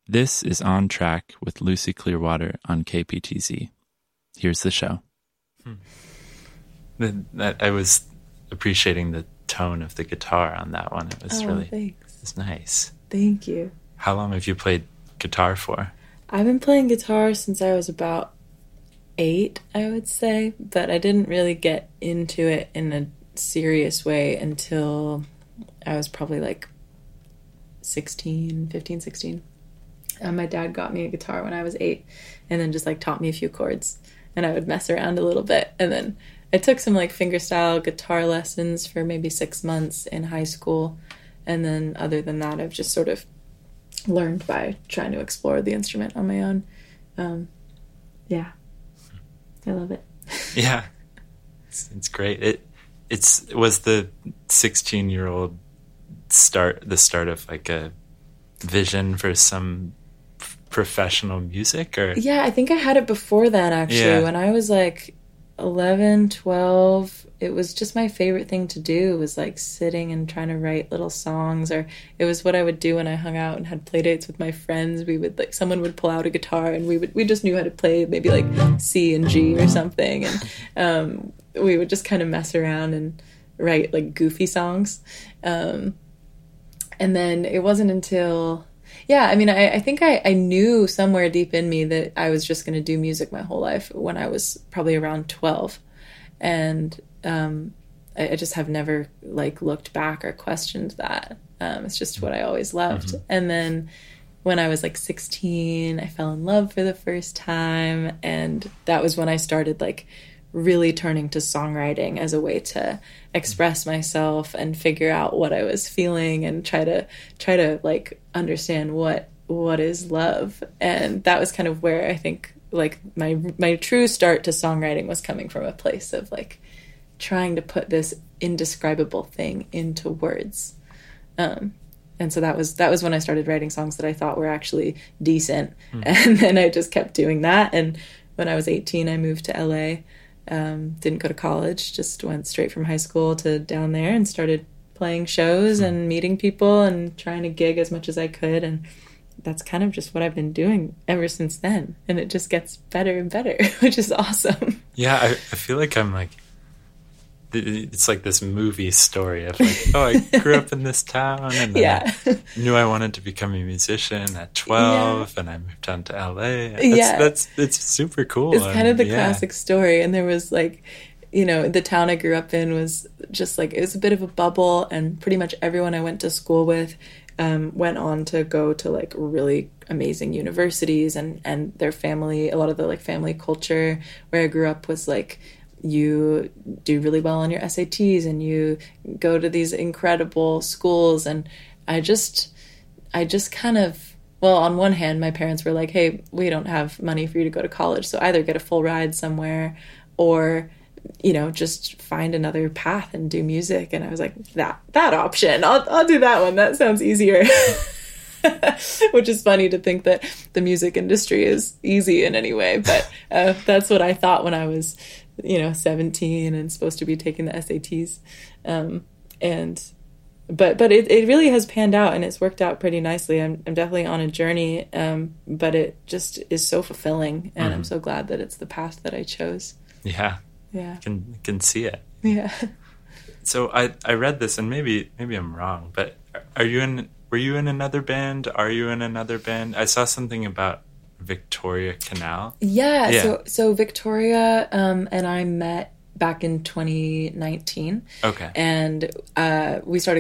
This is On Track with Lucy Clearwater on KPTZ. Here's the show. I was appreciating the tone of the guitar on that one. It was thanks. It was nice. Thank you. How long have you played guitar for? I've been playing guitar since I was about 8, I would say, but I didn't really get into it in a serious way until I was probably like 15, 16. My dad got me a guitar when I was 8 and then just like taught me a few chords, and I would mess around a little bit. And then I took some like fingerstyle guitar lessons for maybe 6 months in high school. And then other than that, I've just sort of learned by trying to explore the instrument on my own. Yeah, I love it. Yeah, it's great. It was the 16-year-old the start of like a vision for some professional music, or? Yeah, I think I had it before that, actually. Yeah. When I was like 11, 12, it was just my favorite thing to do, was like sitting and trying to write little songs, or it was what I would do when I hung out and had play dates with my friends. We would like, someone would pull out a guitar and we just knew how to play maybe like C and G or something, and we would just kind of mess around and write like goofy songs. And then it wasn't until, I mean, I think I knew somewhere deep in me that I was just going to do music my whole life when I was probably around 12. And I just have never like looked back or questioned that. It's just what I always loved. Mm-hmm. And then when I was like 16, I fell in love for the first time. And that was when I started like really turning to songwriting as a way to express myself and figure out what I was feeling and try to like understand what is love. And that was kind of where I think like my true start to songwriting was coming from a place of like trying to put this indescribable thing into words. And so that was when I started writing songs that I thought were actually decent. And then I just kept doing that. And when I was 18, I moved to LA. Didn't go to college, just went straight from high school to down there and started playing shows and meeting people and trying to gig as much as I could. And that's kind of just what I've been doing ever since then. And it just gets better and better, which is awesome. Yeah, I feel like I'm like, it's like this movie story of like, oh, I grew up in this town and then I knew I wanted to become a musician at 12 and I moved down to LA. It's super cool. It's kind of the classic story. And there was like, you know, the town I grew up in was just like, it was a bit of a bubble, and pretty much everyone I went to school with went on to go to like really amazing universities, and their family, a lot of the like family culture where I grew up was like, you do really well on your SATs and you go to these incredible schools. And I just kind of, well, on one hand, my parents were like, hey, we don't have money for you to go to college, so either get a full ride somewhere or, you know, just find another path and do music. And I was like, that option, I'll do that one. That sounds easier. Which is funny to think that the music industry is easy in any way. But that's what I thought when I was, 17 and supposed to be taking the SATs. But it really has panned out, and it's worked out pretty nicely. I'm definitely on a journey, but it just is so fulfilling, and I'm so glad that it's the path that I chose. Yeah. Yeah. Can see it. Yeah. So I read this, and maybe I'm wrong, but were you in another band? Are you in another band? I saw something about Victoria Canal. Yeah. So Victoria and I met back in 2019. Okay. And we started